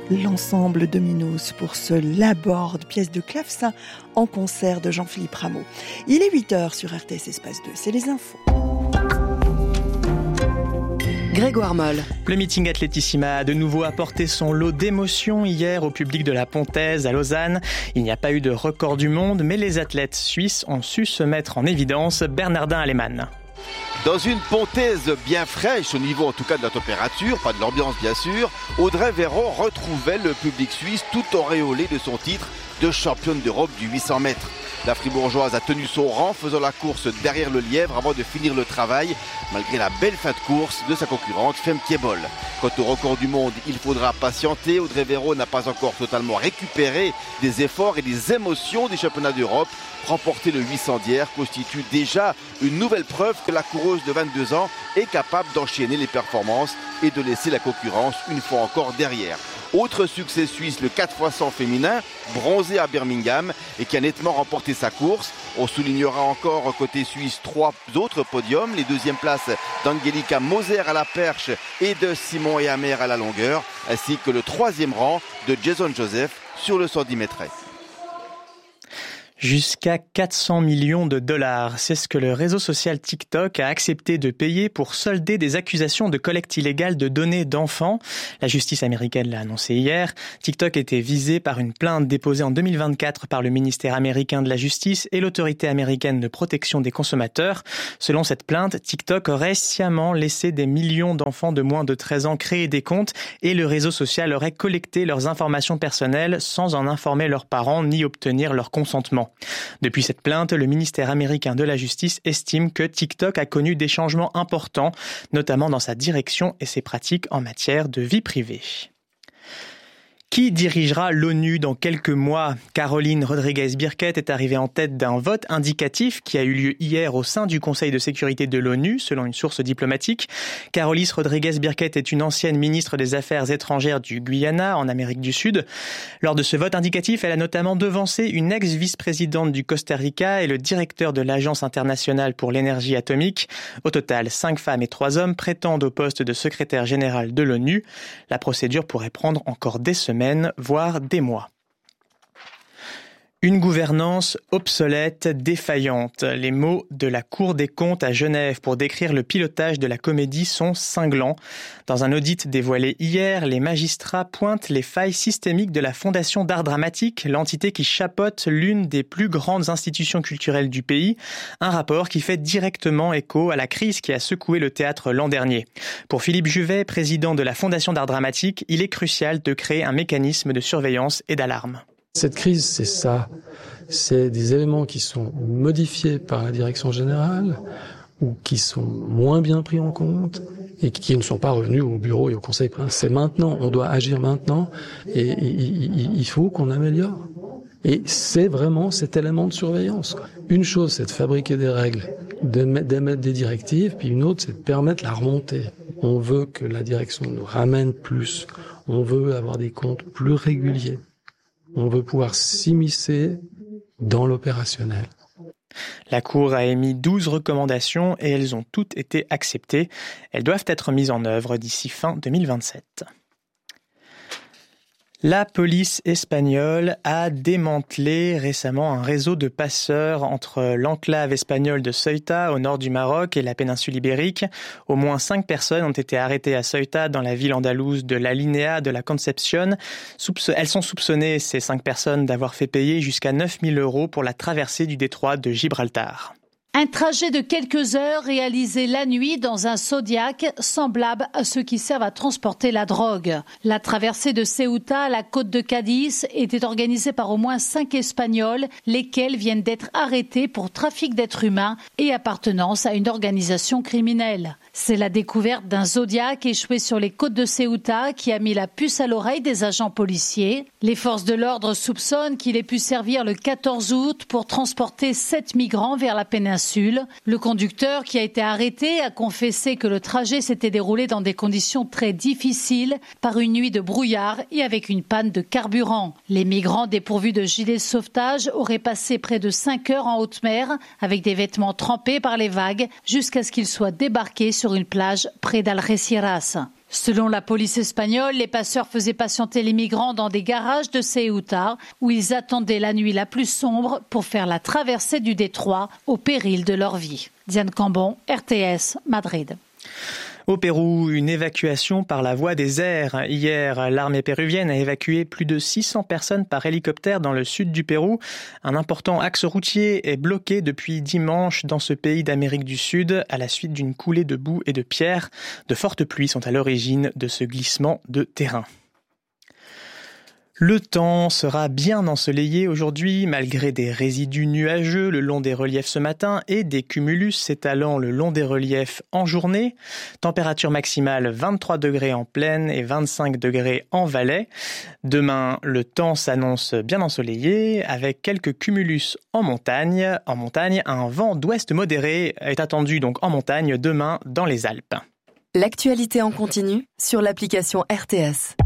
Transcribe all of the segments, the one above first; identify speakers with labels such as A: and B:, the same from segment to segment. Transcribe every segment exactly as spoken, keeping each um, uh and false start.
A: l'ensemble de Minos pour ce Laborde, pièce de clavecin en concert de Jean-Philippe Rameau. Il est huit heures sur R T S Espace deux, c'est les infos.
B: Grégoire Moll.
C: Le meeting Athletissima a de nouveau apporté son lot d'émotions hier au public de la Pontaise à Lausanne. Il n'y a pas eu de record du monde, mais les athlètes suisses ont su se mettre en évidence. Bernardin Alemann.
D: Dans une Pontaise bien fraîche, au niveau en tout cas de la température, pas de l'ambiance bien sûr, Audrey Véron retrouvait le public suisse tout auréolé de son titre de championne d'Europe du huit cents mètres. La Fribourgeoise a tenu son rang, faisant la course derrière le lièvre avant de finir le travail, malgré la belle fin de course de sa concurrente Femke Bol. Quant au record du monde, il faudra patienter. Audrey Véron n'a pas encore totalement récupéré des efforts et des émotions des championnats d'Europe. Remporter le huit cents d'hier constitue déjà une nouvelle preuve que la coureuse de vingt-deux ans est capable d'enchaîner les performances et de laisser la concurrence une fois encore derrière. Autre succès suisse, le quatre fois cent féminin, bronzé à Birmingham et qui a nettement remporté sa course. On soulignera encore côté suisse trois autres podiums, les deuxièmes places d'Angelika Moser à la perche et de Simon Ehammer à la longueur, ainsi que le troisième rang de Jason Joseph sur le cent dix mètres.
C: Jusqu'à quatre cents millions de dollars. C'est ce que le réseau social TikTok a accepté de payer pour solder des accusations de collecte illégale de données d'enfants. La justice américaine l'a annoncé hier. TikTok était visé par une plainte déposée en deux mille vingt-quatre par le ministère américain de la Justice et l'autorité américaine de protection des consommateurs. Selon cette plainte, TikTok aurait sciemment laissé des millions d'enfants de moins de treize ans créer des comptes et le réseau social aurait collecté leurs informations personnelles sans en informer leurs parents ni obtenir leur consentement. Depuis cette plainte, le ministère américain de la Justice estime que TikTok a connu des changements importants, notamment dans sa direction et ses pratiques en matière de vie privée. Qui dirigera l'ONU dans quelques mois ? Caroline Rodriguez-Birkett est arrivée en tête d'un vote indicatif qui a eu lieu hier au sein du Conseil de sécurité de l'ONU, selon une source diplomatique. Caroline Rodriguez-Birkett est une ancienne ministre des Affaires étrangères du Guyana, en Amérique du Sud. Lors de ce vote indicatif, elle a notamment devancé une ex-vice-présidente du Costa Rica et le directeur de l'Agence internationale pour l'énergie atomique. Au total, cinq femmes et trois hommes prétendent au poste de secrétaire général de l'ONU. La procédure pourrait prendre encore des semaines, voire des mois. Une gouvernance obsolète, défaillante. Les mots de la Cour des comptes à Genève pour décrire le pilotage de la comédie sont cinglants. Dans un audit dévoilé hier, les magistrats pointent les failles systémiques de la Fondation d'art dramatique, l'entité qui chapeaute l'une des plus grandes institutions culturelles du pays. Un rapport qui fait directement écho à la crise qui a secoué le théâtre l'an dernier. Pour Philippe Juvet, président de la Fondation d'art dramatique, il est crucial de créer un mécanisme de surveillance et d'alarme.
E: Cette crise, c'est ça. C'est des éléments qui sont modifiés par la direction générale ou qui sont moins bien pris en compte et qui ne sont pas revenus au bureau et au conseil. C'est maintenant, on doit agir maintenant et il faut qu'on améliore. Et c'est vraiment cet élément de surveillance. Une chose, c'est de fabriquer des règles, d'émettre des directives, puis une autre, c'est de permettre la remontée. On veut que la direction nous ramène plus. On veut avoir des comptes plus réguliers. On veut pouvoir s'immiscer dans l'opérationnel.
C: La Cour a émis douze recommandations et elles ont toutes été acceptées. Elles doivent être mises en œuvre d'ici fin deux mille vingt-sept. La police espagnole a démantelé récemment un réseau de passeurs entre l'enclave espagnole de Ceuta au nord du Maroc et la péninsule ibérique. Au moins cinq personnes ont été arrêtées à Ceuta dans la ville andalouse de la Linea de la Concepción. Elles sont soupçonnées, ces cinq personnes, d'avoir fait payer jusqu'à neuf mille euros pour la traversée du détroit de Gibraltar.
F: Un trajet de quelques heures réalisé la nuit dans un Zodiac semblable à ceux qui servent à transporter la drogue. La traversée de Ceuta à la côte de Cadiz était organisée par au moins cinq Espagnols, lesquels viennent d'être arrêtés pour trafic d'êtres humains et appartenance à une organisation criminelle. C'est la découverte d'un Zodiac échoué sur les côtes de Ceuta qui a mis la puce à l'oreille des agents policiers. Les forces de l'ordre soupçonnent qu'il ait pu servir le quatorze août pour transporter sept migrants vers la péninsule. Le conducteur qui a été arrêté a confessé que le trajet s'était déroulé dans des conditions très difficiles par une nuit de brouillard et avec une panne de carburant. Les migrants dépourvus de gilets de sauvetage auraient passé près de cinq heures en haute mer avec des vêtements trempés par les vagues jusqu'à ce qu'ils soient débarqués sur une plage près d'Algeciras. Selon la police espagnole, les passeurs faisaient patienter les migrants dans des garages de Ceuta où ils attendaient la nuit la plus sombre pour faire la traversée du détroit au péril de leur vie. Diane Cambon, R T S, Madrid.
C: Au Pérou, une évacuation par la voie des airs. Hier, l'armée péruvienne a évacué plus de six cents personnes par hélicoptère dans le sud du Pérou. Un important axe routier est bloqué depuis dimanche dans ce pays d'Amérique du Sud à la suite d'une coulée de boue et de pierres. De fortes pluies sont à l'origine de ce glissement de terrain. Le temps sera bien ensoleillé aujourd'hui, malgré des résidus nuageux le long des reliefs ce matin et des cumulus s'étalant le long des reliefs en journée. Température maximale vingt-trois degrés en plaine et vingt-cinq degrés en vallée. Demain, le temps s'annonce bien ensoleillé avec quelques cumulus en montagne. En montagne, un vent d'ouest modéré est attendu donc en montagne demain dans les Alpes.
B: L'actualité en continu sur l'application R T S.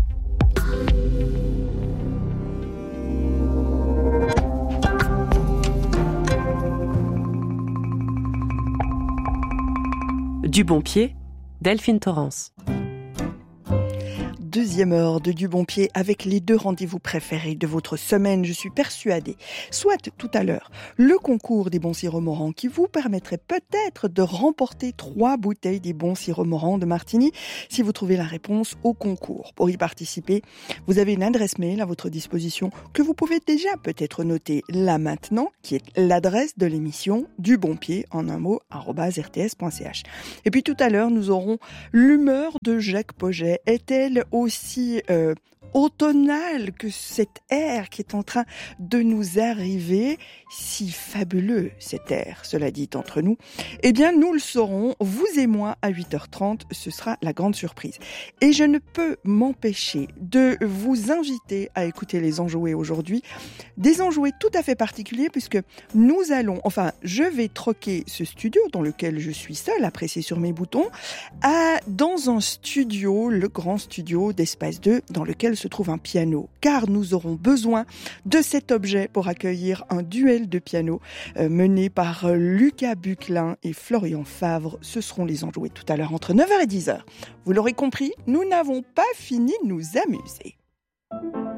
B: Du bon pied, Delphine Torrance.
A: Deuxième heure de Du Bon Pied avec les deux rendez-vous préférés de votre semaine, je suis persuadée. Soit tout à l'heure, le concours des bons sirop-morants qui vous permettrait peut-être de remporter trois bouteilles des bons sirop-morants de Martigny si vous trouvez la réponse au concours. Pour y participer, vous avez une adresse mail à votre disposition que vous pouvez déjà peut-être noter là maintenant, qui est l'adresse de l'émission Du Bon Pied en un mot, arobase r t s point c h. Et puis tout à l'heure, nous aurons l'humeur de Jacques Poget. Est-elle aussi euh, automnale que cet air qui est en train de nous arriver, si fabuleux cet air, cela dit entre nous, eh bien nous le saurons, vous et moi, à huit heures trente, ce sera la grande surprise. Et je ne peux m'empêcher de vous inviter à écouter les enjoués aujourd'hui, des enjoués tout à fait particuliers puisque nous allons, enfin je vais troquer ce studio dans lequel je suis seule à presser sur mes boutons, à, dans un studio, le grand studio d'Espace deux, dans lequel se trouve un piano, car nous aurons besoin de cet objet pour accueillir un duel de piano euh, mené par euh, Lucas Buclin et Florian Favre. Ce seront les enjoués tout à l'heure entre neuf heures et dix heures. Vous l'aurez compris, nous n'avons pas fini de nous amuser.